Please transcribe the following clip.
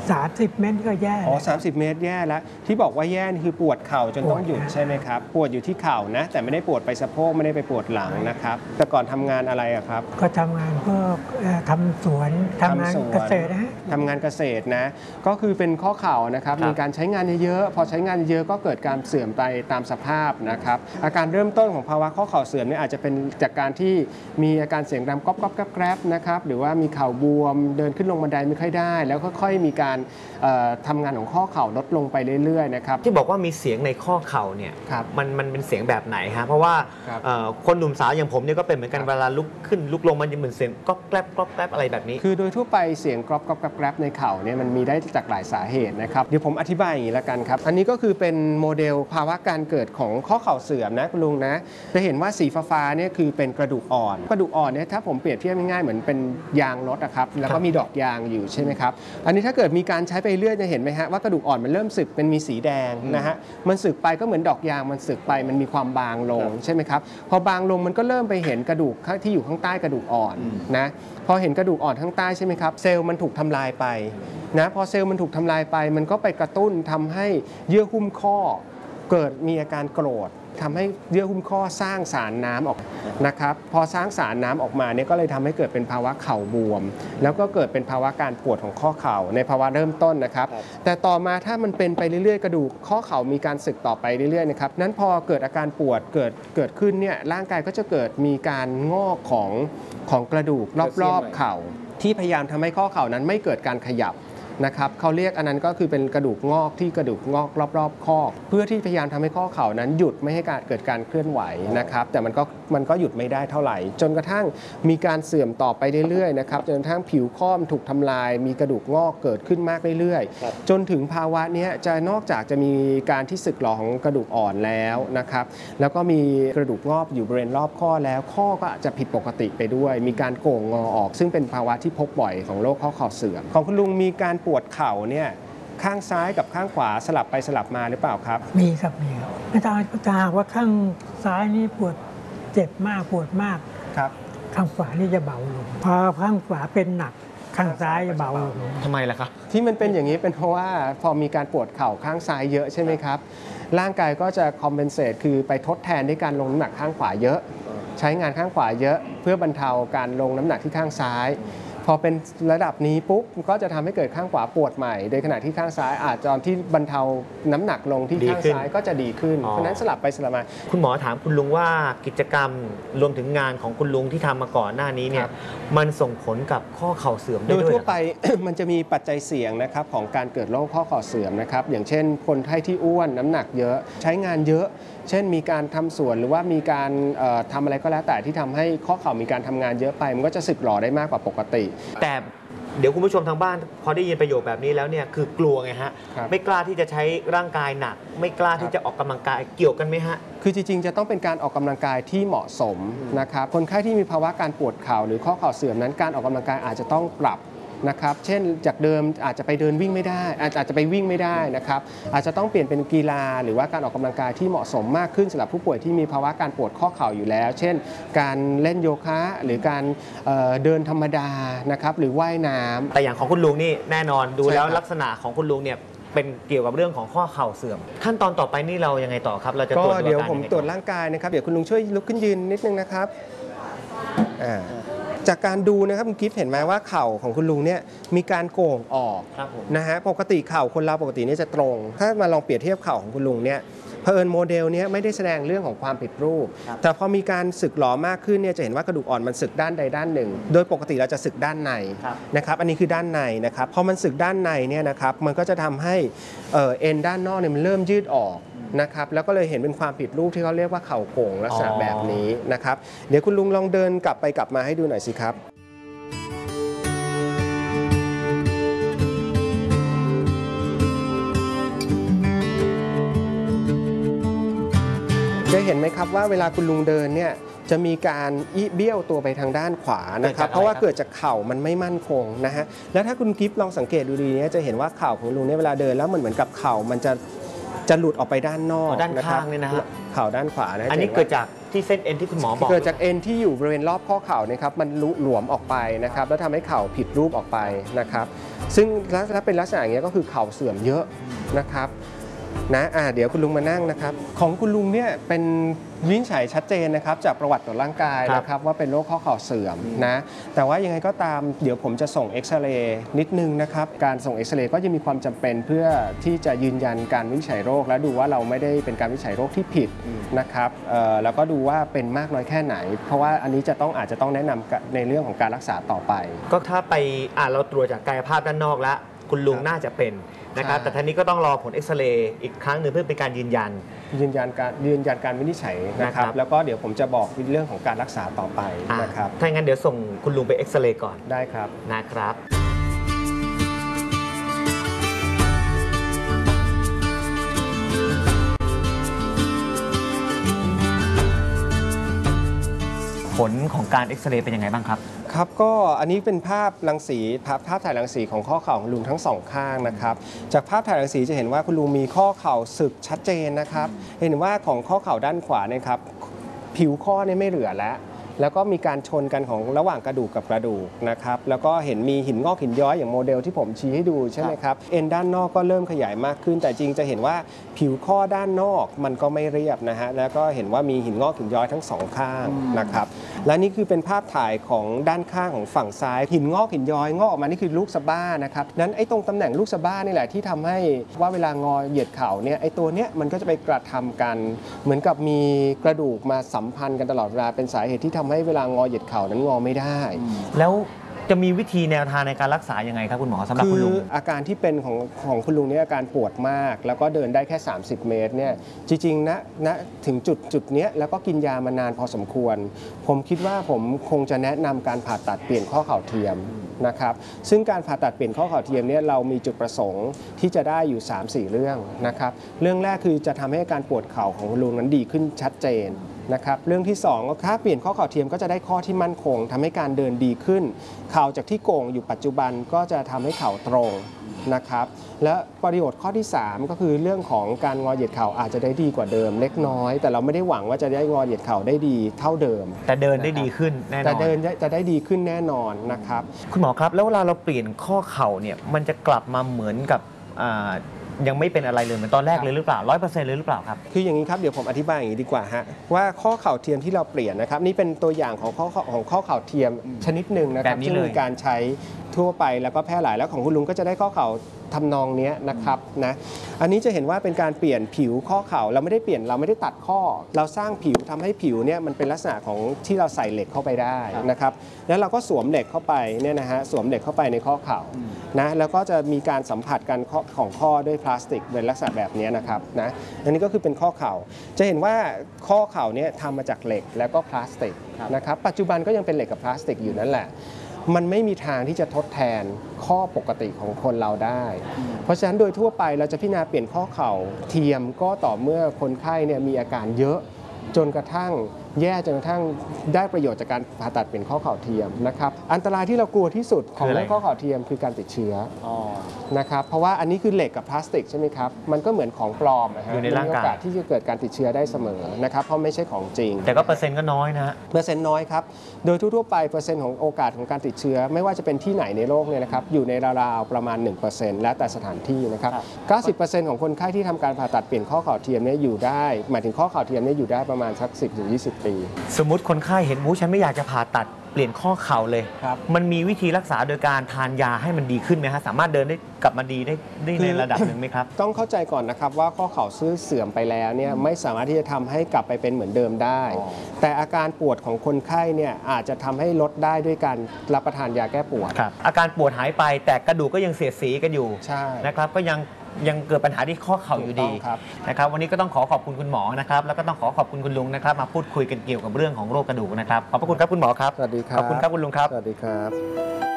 30 เมตรก็แย่อ๋อ30 เมตรแย่แล้วที่บอกว่าแย่นี่คือปวดเข่าจนต้องหยุดใช่ไหมครับปวดอยู่ที่เข่านะแต่ไม่ได้ปวดไปสะโพกไม่ได้ไปปวดหลังนะครับแต่ก่อนทำงานอะไรครับก็ทำงานพวกทำสวนทำงานเกษตรนะฮะทำงานเกษตรนะก็คือเป็นข้อเข่านะครับมีการใช้งานเยอะๆพอใช้งานเยอะก็เกิดการเสื่อมไปตามสภาพนะครับอาการเริ่มต้นของภาวะข้อเข่าเสื่อมเนี่ยอาจจะเป็นจากการที่มีอาการเสียงดังก๊อบๆแกรบๆนะครับหรือว่ามีเข่าบวมเดินขึ้นลงบันไดไม่ค่อยได้แล้วค่อยๆมีการทำงานของข้อเข่าลดลงไปเรื่อยๆนะครับที่บอกว่ามีเสียงในข้อเข่าเนี่ยมันเป็นเสียงแบบไหนฮะเพราะว่าคนหนุ่มสาวอย่างผมเนี่ยก็เป็นเหมือนกันเวลาลุกขึ้นลุกลงมันจะเหมือนเสียงก๊อบแกรบก๊อบแกรบอะไรแบบนี้คือโดยทั่วไปเสียงก๊อบแกรบในเข่าเนี่ยมันมีได้จากหลายสาเหตุนะครับเดี๋ยวผมอธิบายอย่างนี้ละกันครับอันนี้ก็คือเป็นโมเดลภาวะการเกิดของข้อเข่าเสื่อมนะคุณลุงนะจะเห็นว่าสีฟ้าเนี่ยคือเป็นกระดูกอ่อนเนี่ยถ้าผมเปรียบเทียบง่ายๆเหมือนเป็นยางรถนะครับแล้วก็มีดอกยางอยู่ใช่ไหมครับอันนี้ถ้าเกิดมีการใช้ไปเรื่อยจะเห็นไหมฮะว่ากระดูกอ่อนมันเริ่มสึกเป็นมีสีแดงนะฮะมันสึกไปก็เหมือนดอกยางมันสึกไปมันมีความบางลงใช่ไหมครับพอบางลงมันก็เริ่มไปเห็นกระดูกที่อยู่ข้างใต้กระดูกอ่อนนะพอเห็นกระดูกอ่อนข้างใต้ใช่ไหมครับเซลล์มันถูกทำลายไปนะพอเซลล์มันถูกทำลายไปมันก็ไปกระตุ้นทำให้เยื่อหุ้มข้อเกิดมีอาการโกรธทำให้เยื่อหุ้มข้อสร้างสารน้ำออกนะครับพอสร้างสารน้ำออกมาเนี่ยก็เลยทำให้เกิดเป็นภาวะเข่าบวมแล้วก็เกิดเป็นภาวะการปวดของข้อเข่าในภาวะเริ่มต้นนะครับแต่ต่อมาถ้ามันเป็นไปเรื่อยๆกระดูกข้อเข่ามีการสึกต่อไปเรื่อยๆนะครับนั้นพอเกิดอาการปวดเกิดขึ้นเนี่ยร่างกายก็จะเกิดมีการงอกของกระดูกรอบๆเข่าที่พยายามทำให้ข้อเข่านั้นไม่เกิดการขยับนะครับเขาเรียกอันนั้นก็คือเป็นกระดูกงอกที่กระดูกงอกรอบๆข้อเพื่อที่พยายามทำให้ข้อเข่านั้นหยุดไม่ให้เกิดการเคลื่อนไหวนะครับแต่มันก็หยุดไม่ได้เท่าไหร่จนกระทั่งมีการเสื่อมต่อไปเรื่อยๆนะครับจนกระทั่งผิวข้อมถูกทำลายมีกระดูกงอกเกิดขึ้นมากเรื่อยๆจนถึงภาวะนี้จะนอกจากจะมีการที่สึกหรอของกระดูกอ่อนแล้วนะครับแล้วก็มีกระดูกงอกอยู่บริเวณรอบข้อแล้วข้อก็อาจจะผิดปกติไปด้วยมีการโก่งงอออกซึ่งเป็นภาวะที่พบบ่อยของโรคข้อเข่าเสื่อมของคุณลุงมีการปวดเข่าเนี่ยข้างซ้ายกับข้างขวาสลับไปสลับมาหรือเปล่าครับมีครับมีครับถ้าหากว่าข้างซ้ายนี่ปวดเจ็บมากปวดมากครับข้างขวานี่จะเบาลงพอข้างขวาเป็นหนักข้างซ้ายจะเบาลงทำไมล่ะครับที่มันเป็นอย่างนี้เป็นเพราะว่าพอมีการปวดเข่าข้างซ้ายเยอะใช่ไหมครับร่างกายก็จะคอมเพนเซตคือไปทดแทนด้วยการลงน้ำหนักข้างขวาเยอะใช้งานข้างขวาเยอะเพื่อบรรเทาการลงน้ำหนักที่ข้างซ้ายพอเป็นระดับนี้ปุ๊บก็จะทำให้เกิดข้างขวาปวดใหม่โดยขณะที่ข้างซ้ายอาจจะที่บรรเทาน้ำหนักลงที่ข้างซ้ายก็จะดีขึ้นเพราะนั้นสลับไปสลับมาคุณหมอถามคุณลุงว่ากิจกรรมรวมถึงงานของคุณลุงที่ทำมาก่อนหน้านี้เนี่ยมันส่งผลกับข้อเข่าเสื่อมได้ด้วยโดยทั่วไป มันจะมีปัจจัยเสี่ยงนะครับของการเกิดโรคข้อเข่าเสื่อมนะครับอย่างเช่นคนไข้ที่อ้วนน้ำหนักเยอะใช้งานเยอะเช่นมีการทำสวนหรือว่ามีการทำอะไรก็แล้วแต่ที่ทำให้ข้อเข่ามีการทำงานเยอะไปมันก็จะสึกหรอได้มากกว่าปกติแต่เดี๋ยวคุณผู้ชมทางบ้านพอได้ยินประโยคแบบนี้แล้วเนี่ยคือกลัวไงฮะไม่กล้าที่จะใช้ร่างกายหนักไม่กล้าที่จะออกกำลังกายเกี่ยวกันไหมฮะคือจริงๆจะต้องเป็นการออกกำลังกายที่เหมาะสมนะครับคนไข้ที่มีภาวะการปวดเข่าหรือข้อเข่าเสื่อมนั้นการออกกำลังกายอาจจะต้องปรับนะครับเช่นจากเดิมอาจจะไปเดินวิ่งไม่ได้อาจจะไปวิ่งไม่ได้นะครับอาจจะต้องเปลี่ยนเป็นกีฬาหรือว่าการออกกำลังกายที่เหมาะสมมากขึ้นสำหรับผู้ป่วยที่มีภาวะการปวดข้อเข่าอยู่แล้วเช่นการเล่นโยคะหรือการเดินธรรมดานะครับหรือว่ายน้ำแต่อย่างของคุณลุงนี่แน่นอนดูแล้วลักษณะของคุณลุงเนี่ยเป็นเกี่ยวกับเรื่องของข้อเข่าเสื่อมขั้นตอนต่อไปนี่เรายังไงต่อครับเราจะตรวจเดี๋ยวผมตรวจร่างกายนะครับเดี๋ยวคุณลุงช่วยลุกขึ้นยืนนิดนึงนะครับจากการดูนะครับคุณกิฟต์เห็นไหมว่าเข่าของคุณลุงเนี่ยมีการโก่งออกนะฮะปกติเข่าคนเราปกตินี่จะตรงถ้ามาลองเปรียบเทียบเข่าของคุณลุงเนี่ยเผอิญโมเดลนี้ไม่ได้แสดงเรื่องของความผิดรูปแต่พอมีการสึกหรอมากขึ้นเนี่ยจะเห็นว่ากระดูกอ่อนมันสึกด้านใดด้านหนึ่งโดยปกติเราจะสึกด้านในนะครับอันนี้คือด้านในนะครับพอมันสึกด้านในเนี่ยนะครับมันก็จะทำให้เอ็นด้านนอกเนี่ยมันเริ่มยืดออกนะครับแล้วก็เลยเห็นเป็นความผิดรูปที่เขาเรียกว่าเข่าโก่งลักษณะแบบนี้นะครับเดี๋ยวคุณลุงลองเดินกลับไปกลับมาให้ดูหน่อยสิครับจะเห็นไหมครับว่าเวลาคุณลุงเดินเนี่ยจะมีการเบี้ยวตัวไปทางด้านขวานะครับเพราะว่าเกิดจากเข่ามันไม่มั่นคงนะฮะแล้วถ้าคุณกิฟต์ลองสังเกตดูดีเนี่ยจะเห็นว่าเข่าของลุงเนี่ยเวลาเดินแล้วเหมือนกับเข่ามันจะหลุดออกไปด้านนอกด้านข้างเนี่ยนะฮะเข่าด้านขวานะอันนี้เกิดจากที่เส้นเอ็นที่คุณหมอบอกเกิดจากเอ็นที่อยู่บริเวณรอบข้อเข่านะครับมันหลวมออกไปนะครับแล้วทำให้เข่าผิดรูปออกไปนะครับซึ่งถ้าเป็นลักษณะอย่างนี้ก็คือเข่าเสื่อมเยอะนะครับนะเดี๋ยวคุณลุงมานั่งนะครับของคุณลุงเนี่ยเป็นวินิจฉัยชัดเจนนะครับจากประวัติตรวจร่างกายนะครับว่าเป็นโรคข้อเข่าเสื่อมนะแต่ว่ายังไงก็ตามเดี๋ยวผมจะส่งเอ็กซเรย์นิดนึงนะครับการส่งเอ็กซเรย์ก็จะมีความจำเป็นเพื่อที่จะยืนยันการวินิจฉัยโรคและดูว่าเราไม่ได้เป็นการวินิจฉัยโรคที่ผิดนะครับแล้วก็ดูว่าเป็นมากน้อยแค่ไหนเพราะว่าอันนี้อาจจะต้องแนะนำในเรื่องของการรักษาต่อไปก็ถ้าไปเราตรวจจากกายภาพด้านนอกแล้วคุณลุงน่าจะเป็นนะครับแต่ท่านี้ก็ต้องรอผลเอ็กซเรย์อีกครั้งหนึ่งเพื่อเป็นการยืนยันการวินิจฉัยนะครับแล้วก็เดี๋ยวผมจะบอกเรื่องของการรักษาต่อไปนะครับถ้าอย่างนั้นเดี๋ยวส่งคุณลุงไปเอ็กซเรย์ก่อนได้ครับนะครับผลของการเอ็กซเรย์เป็นยังไงบ้างครับครับก็อันนี้เป็นภาพรังสีภาพถ่ายรังสีของข้อเข่าของลุงทั้งสองข้างนะครับจากภาพถ่ายรังสีจะเห็นว่าคุณลุงมีข้อเข่าสึกชัดเจนนะครับเห็นว่าของข้อเข่าด้านขวาเนี่ยครับผิวข้อเนี่ยไม่เหลือแล้วก็มีการชนกันของระหว่างกระดูกกับกระดูกนะครับแล้วก็เห็นมีหินงอกหินย้อยอย่างโมเดลที่ผมชี้ให้ดูใช่ไหมครับเอ็นด้านนอกก็เริ่มขยายมากขึ้นแต่จริงจะเห็นว่าผิวข้อด้านนอกมันก็ไม่เรียบนะฮะแล้วก็เห็นว่ามีหินงอกหินย้อยทั้งสองข้างนะครับและนี่คือเป็นภาพถ่ายของด้านข้างของฝั่งซ้ายหินงอกหินย้อยงอกออกมานี่คือลูกสะบ้านะครับนั้นไอ้ตรงตำแหน่งลูกสะบ้านี่แหละที่ทำให้ว่าเวลางอเหยียดเข่าเนี่ยไอ้ตัวเนี้ยมันก็จะไปกระทำกันเหมือนกับมีกระดูกมาสัมพันธ์กันตลอดเวลาเป็นสาเหตุที่ทำให้เวลางอเหยียดเข่านั้นงอไม่ได้แล้วจะมีวิธีแนวทางในการรักษายังไงครับคุณหมอสำหรับคุณลุงอาการที่เป็นของคุณลุงเนี่ยอาการปวดมากแล้วก็เดินได้แค่30เมตรเนี่ยจริงๆนะถึงจุดนี้แล้วก็กินยามานานพอสมควรผมคิดว่าผมคงจะแนะนำการผ่าตัดเปลี่ยนข้อเข่าเทียมนะครับซึ่งการผ่าตัดเปลี่ยนข้อเข่าเทียมเนี่ยเรามีจุดประสงค์ที่จะได้อยู่ 3-4 เรื่องนะครับเรื่องแรกคือจะทำให้การปวดเข่าของคุณลุงนั้นดีขึ้นชัดเจนนะครับเรื่องที่2ก็ถ้าเปลี่ยนข้อเข่าเทียมก็จะได้ข้อที่มั่นคงทำให้การเดินดีขึ้นเข่าจากที่โก่งอยู่ปัจจุบันก็จะทำให้เข่าตรงนะครับและประโยชน์ข้อที่3ก็คือเรื่องของการงอเหยียดเข่าอาจจะได้ดีกว่าเดิมเล็กน้อยแต่เราไม่ได้หวังว่าจะได้งอเหยียดเข่าได้ดีเท่าเดิมแต่เดินได้ดีขึ้นแน่นอนแต่เดินจะได้ดีขึ้นแน่นอนนะครับคุณหมอครับแล้วเวลาเราเปลี่ยนข้อเข่าเนี่ยมันจะกลับมาเหมือนกับยังไม่เป็นอะไรเลยเหมือนตอนแรกเลยหรือเปล่า 100% เลยหรือเปล่าครับคืออย่างนี้ครับเดี๋ยวผมอธิบายอย่างนี้ดีกว่าฮะว่าข้อเข่าเทียมที่เราเปลี่ยนนะครับนี่เป็นตัวอย่างของข้อเข่าเทียมชนิดหนึ่งนะครับที่มีการใช้ทั่วไปแล้วก็แพร่หลายแล้วของคุณลุงก็จะได้ข้อเข่าทำนองนี้นะครับนะอันนี้จะเห็นว่าเป็นการเปลี่ยนผิวข้อเข่าเราไม่ได้ตัดข้อเราสร้างผิวทำให้ผิวเนี่ยมันเป็นลักษณะของที่เราใส่เหล็กเข้าไปได้นะครับแล้วเราก็สวมเหล็กเข้าไปเนี่ยนะฮะสวมเหล็กเข้าไปในข้อเข่านะแล้วก็จะมีการสัมผัสกันของข้อด้วยพลาสติกเป็นลักษณะแบบนี้นะครับนะอันนี้ก็คือเป็นข้อเข่าจะเห็นว่าข้อเข่าเนี่ยทำมาจากเหล็กแล้วก็พลาสติกนะครับปัจจุบันก็ยังเป็นเหล็กกับพลาสติกอยู่นั่นแหละมันไม่มีทางที่จะทดแทนข้อปกติของคนเราได้เพราะฉะนั้นโดยทั่วไปเราจะพิจารณาเปลี่ยนข้อเข่าเทียมก็ต่อเมื่อคนไข้เนี่ยมีอาการเยอะจนกระทั่งได้ประโยชน์จากการผ่าตัดเปลี่ยนข้อเข่าเทียมนะครับอันตรายที่เรากลัวที่สุดของเรื่องข้อเข่าเทียมคือการติดเชื้อนะครับเพราะว่าอันนี้คือเหล็กกับพลาสติกใช่ไหมครับมันก็เหมือนของปลอมนะฮะมีโอกาสที่จะเกิดการติดเชื้อได้เสมอนะครับเพราะไม่ใช่ของจริงแต่ก็เปอร์เซ็นต์ก็น้อยนะเปอร์เซ็นต์น้อยครับโดยทั่วไปเปอร์เซ็นต์ของโอกาสของการติดเชื้อไม่ว่าจะเป็นที่ไหนในโลกเนี่ยนะครับอยู่ในราวๆประมาณ 1% แล้วแต่สถานที่นะครับ 90% ของคนไข้ที่ทำการผ่าตัดเปลี่ยนข้อเข่าเทียมเนี่ยอยู่ได้หมายถึงข้อเข่าเทียมเนี่ยอยู่ได้ประมาณสัก 10-20 ปีสมมุติคนไข้เห็นฉันไม่อยากจะผ่าตัดเปลี่ยนข้อเข่าเลยมันมีวิธีรักษาโดยการทานยาให้มันดีขึ้นไหมฮะสามารถเดินได้กลับมาดีได้ในระดับหนึ่งไหมครับต้องเข้าใจก่อนนะครับว่าข้อเข่าเสื่อมไปแล้วเนี่ยไม่สามารถที่จะทำให้กลับไปเป็นเหมือนเดิมได้แต่อาการปวดของคนไข้เนี่ยอาจจะทำให้ลดได้ด้วยการรับประทานยาแก้ปวดอาการปวดหายไปแต่กระดูกก็ยังเสียดสีกันอยู่นะครับก็ยังเกิดปัญหาที่ข้อเข่าอยู่ดีนะครับวันนี้ก็ต้องขอบคุณคุณหมอนะครับแล้วก็ต้องขอบคุณคุณลุงนะครับมาพูดคุยกันเกี่ยวกับเรื่องของโรคกระดูกนะครับขอบพระคุณครับคุณหมอครับสวัสดีครับขอบคุณครับคุณลุงครับสวัสดีครับ